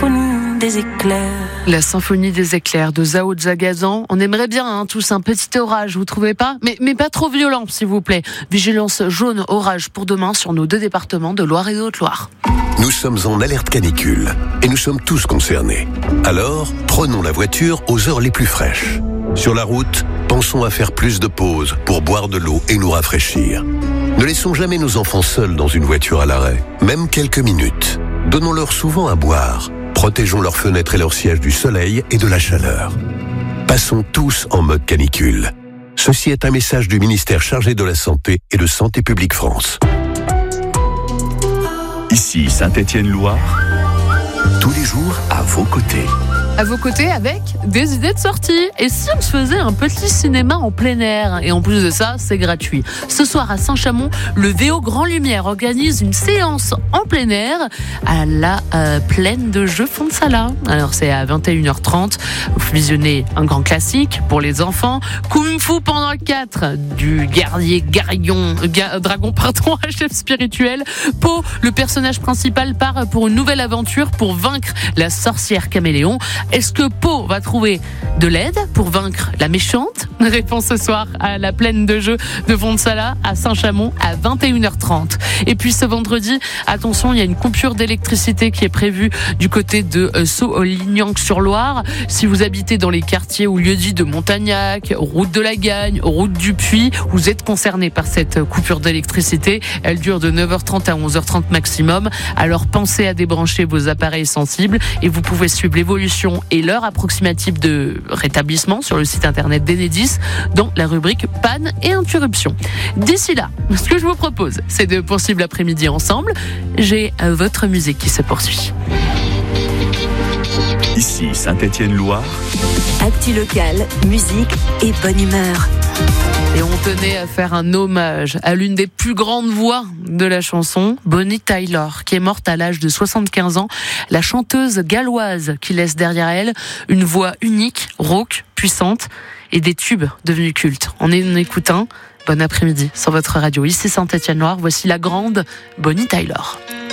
symphonie des éclairs. La symphonie des éclairs de Zao Zagazan. On aimerait bien tous un petit orage, vous trouvez pas ? Mais pas trop violent, s'il vous plaît. Vigilance jaune orage pour demain sur nos 2 départements de Loire et de Haute-Loire. Nous sommes en alerte canicule et nous sommes tous concernés. Alors, prenons la voiture aux heures les plus fraîches. Sur la route, pensons à faire plus de pauses pour boire de l'eau et nous rafraîchir. Ne laissons jamais nos enfants seuls dans une voiture à l'arrêt, même quelques minutes. Donnons-leur souvent à boire. Protégeons leurs fenêtres et leurs sièges du soleil et de la chaleur. Passons tous en mode canicule. Ceci est un message du ministère chargé de la Santé et de Santé publique France. Ici Saint-Étienne-Loire, tous les jours à vos côtés. À vos côtés avec des idées de sortie. Et si on se faisait un petit cinéma en plein air ? Et en plus de ça, c'est gratuit. Ce soir à Saint-Chamond, le VO Grand Lumière organise une séance en plein air à la plaine de jeux Fonsala. Alors c'est à 21h30. Vous visionnez un grand classique pour les enfants. Kung Fu Panda 4 du guerrier dragon, chef spirituel. Po, le personnage principal, part pour une nouvelle aventure pour vaincre la sorcière caméléon. Est-ce que Po va trouver de l'aide pour vaincre la méchante ? Réponse ce soir à la plaine de jeux de Fonsala à Saint-Chamond à 21h30. Et puis ce vendredi, attention, il y a une coupure d'électricité qui est prévue du côté de Sceaux-Lignac-sur-Loire. Si vous habitez dans les quartiers ou lieux-dits de Montagnac, route de la Gagne, route du Puy, vous êtes concerné par cette coupure d'électricité. Elle dure de 9h30 à 11h30 maximum. Alors pensez à débrancher vos appareils sensibles et vous pouvez suivre l'évolution et l'heure approximative de rétablissement sur le site internet d'Enedis dans la rubrique panne et interruption. D'ici là, ce que je vous propose, c'est de poursuivre l'après-midi ensemble. J'ai votre musique qui se poursuit. Ici Saint-Étienne-Loire. Actu locale, musique et bonne humeur. Et on tenait à faire un hommage à l'une des plus grandes voix de la chanson, Bonnie Tyler, qui est morte à l'âge de 75 ans. La chanteuse galloise qui laisse derrière elle une voix unique, rauque, puissante et des tubes devenus cultes. On écoute un. Bon après-midi sur votre radio. Ici Saint-Étienne-Loire, voici la grande Bonnie Tyler.